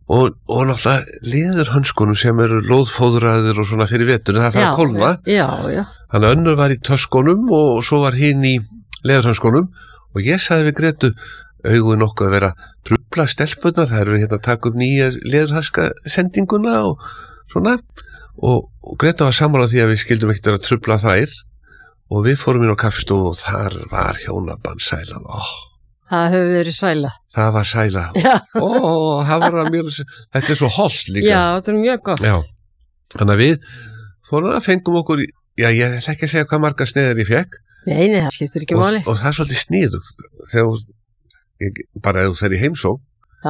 og náttúrulega leðurhönskunum sem eru lóðfóðraðir og svona fyrir veturinn, það fara að kólna. Já. Þannig að önnur var í töskunum og svo var hinn í leðurhönskunum og ég sagði við Gretu augun nokkuð að vera trufla stelpurnar, það eru hérna að taka upp nýja leðurhanska sendinguna og svona og Greta var sammála því að við skildum ekkert vera að trufla þær og við fórum inn á kaffistofu og þar var hjónabandsælan. Það hefur verið sæla. Það var sæla. Það var mjög, þetta svo hollt líka. Já, þetta mjög gott. Já, þannig að við fórum að fengum okkur, ég ætla ekki að segja hvað margar sneiðar ég fekk. Nei, það skiptir ekki máli. Og það svolítið sniðugt, bara ef þú fer í heimsókn,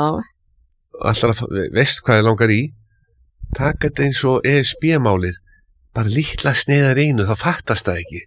alltaf veist hvað ég langar í, taka þetta eins og ESB-málið, bara litla sneiðar einu, þá fattast það ekki.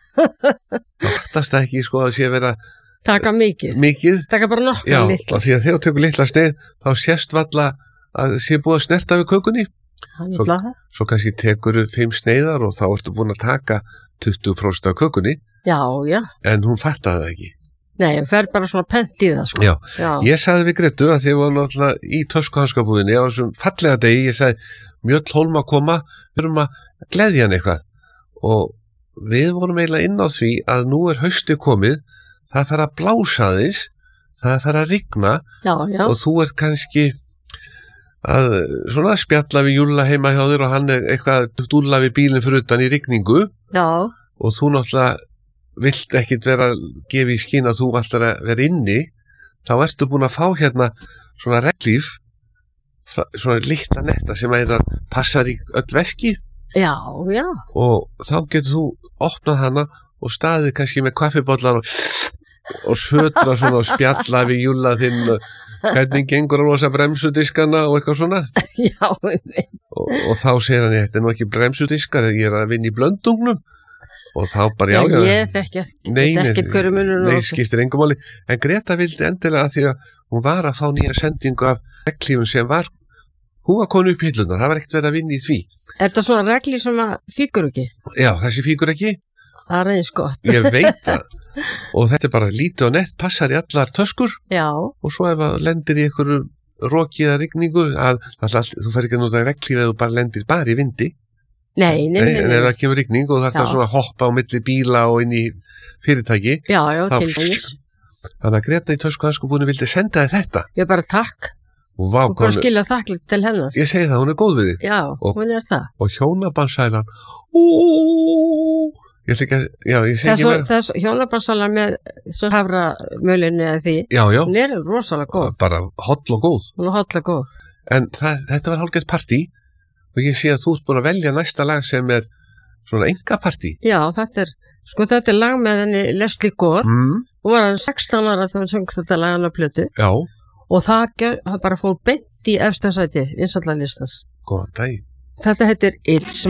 Þá fattast það ekki, að sé vera taka mikið. Taka bara nokkra litla. Já, því að þegar þú tekur litla sneið, þá sést valla að sé búið að snerta við kökunni. Svo kannski tekur 5 sneiðar og þá ertu búin að taka 20% af kökunni. Já. En hún fattaði það ekki. Nei, hún fer bara svona pent í það, sko. Já. Ég sagði við Gretu að þið voru náttúrulega í töskuhanskabúðinni á þessum fallega degi, ég sagði, Mjöll Hólm að koma, við erum að gleðja hann eitthvað. Og við vorum eiginlega inn á því að nú hausti komið, það þarf að blása þess, það þarf að rigna og þú ert kannski að svona spjalla við Júlla heima hjá þér og hann eitthvað dúlla við bílinn fyrir utan í rigningu og þú náttúrulega vilt ekkit vera að gefa í skyn að þú alltaf að vera inni, þá ertu búin að fá hérna svona reglíf, svona litla netta sem að passar í öll veski. Já. Og þá getur þú opnað hana og staðið kannski með kaffibollan og södra svona og spjalla við Júlla þinn hvernig gengur að losa bremsudiskana og eitthvað svona. Já. Og þá segir hann, þetta nú ekki bremsudiskar, ég að vinna í blöndungnum og þá bara já. Ég þekki ekkert hverju munur. Nei, skiptir engum máli. En Greta vildi endilega því að hún var að fá nýja sendingu af reglífum sem hún var konu upp í hilluna, það var ekkert verið að vinna í því. Er það svona reglíf sem fíkur ekki? Já, þessi fíkur ekki. Það eins gott. Ég veit það. Og þetta bara lítið og nett, passar í allar töskur. Já. Og svo ef það lendir í einhverju roki eða rigningu, þú fer ekki að nota reglíf eða þú bara lendir bara í vindi. Nei. En ef það kemur rigning og það er svona hoppa á milli bíla og inn í fyrirtæki. Já, til dæmis. Þannig að Greta í töskuhanskabúðinni vildi senda þér þetta. Ég bara takk. Og bara skilja þakklæti til hennar. Ég segi það, hún góð við þig. Já, hún það. Og hjónabandsælan, ég segi ekki með. Þess hjónabandsælan með haframölinni eða því, hún rosalega góð. Bara holl og góð. Hún holl og góð. En þetta var hálfgeitt partí og ég sé að þú ert búin að velja næsta lag sem svona engapartí. Já, þetta er lag með henni Leslie Gore. Hún var 16 ára þegar hún söng þetta lag á plötu. Já. Og það bara fór beint í efsta sæti vinsællarlistans. Góðan dag. Þetta heitir It's